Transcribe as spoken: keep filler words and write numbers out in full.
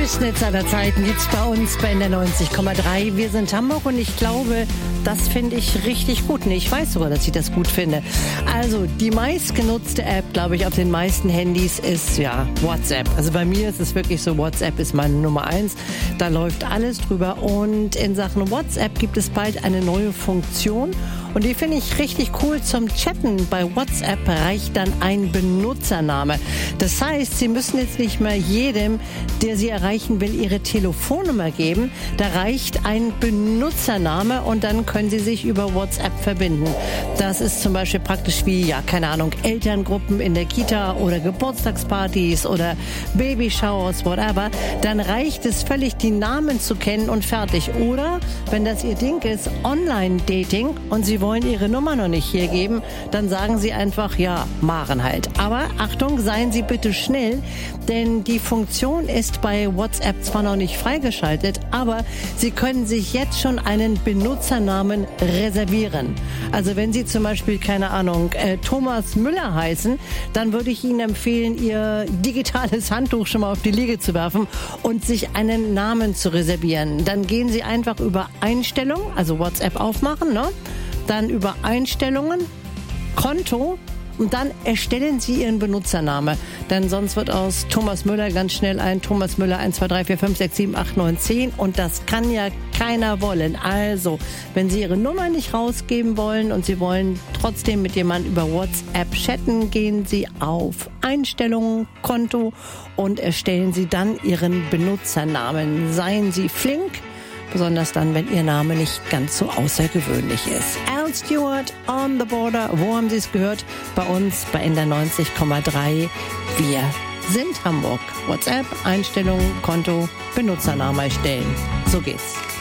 Durchschnitts aller Zeiten gibt's bei uns bei N D R neunzig Komma drei. Wir sind Hamburg und ich glaube, das finde ich richtig gut. Nee, ich weiß sogar, dass ich das gut finde. Also, die meistgenutzte App, glaube ich, auf den meisten Handys ist, ja, WhatsApp. Also bei mir ist es wirklich so, WhatsApp ist meine Nummer eins. Da läuft alles drüber. Und in Sachen WhatsApp gibt es bald eine neue Funktion. Und die finde ich richtig cool zum Chatten. Bei WhatsApp reicht dann ein Benutzername. Das heißt, Sie müssen jetzt nicht mehr jedem, der Sie erreichen will, Ihre Telefonnummer geben. Da reicht ein Benutzername und dann können Sie sich über WhatsApp verbinden. Das ist zum Beispiel praktisch wie, ja, keine Ahnung, Elterngruppen in der Kita oder Geburtstagspartys oder Babyshowers, whatever. Dann reicht es völlig, die Namen zu kennen und fertig. Oder, wenn das Ihr Ding ist, Online-Dating und Sie wollen Ihre Nummer noch nicht hier geben, dann sagen Sie einfach, ja, Maren halt. Aber Achtung, seien Sie bitte schnell, denn die Funktion ist bei WhatsApp zwar noch nicht freigeschaltet, aber Sie können sich jetzt schon einen Benutzernamen reservieren. Also wenn Sie zum Beispiel, keine Ahnung, äh, Thomas Müller heißen, dann würde ich Ihnen empfehlen, Ihr digitales Handtuch schon mal auf die Liege zu werfen und sich einen Namen zu reservieren. Dann gehen Sie einfach über Einstellungen, also WhatsApp aufmachen, ne? Dann über Einstellungen, Konto und dann erstellen Sie Ihren Benutzername. Denn sonst wird aus Thomas Müller ganz schnell ein Thomas Müller eins, zwei, drei, vier, fünf, sechs, sieben, acht, neun, zehn und das kann ja keiner wollen. Also, wenn Sie Ihre Nummer nicht rausgeben wollen und Sie wollen trotzdem mit jemandem über WhatsApp chatten, gehen Sie auf Einstellungen, Konto und erstellen Sie dann Ihren Benutzernamen. Seien Sie flink. Besonders dann, wenn Ihr Name nicht ganz so außergewöhnlich ist. Al Stewart, On the Border. Wo haben Sie es gehört? Bei uns bei N D R neunzig Komma drei. Wir sind Hamburg. WhatsApp, Einstellungen, Konto, Benutzername erstellen. So geht's.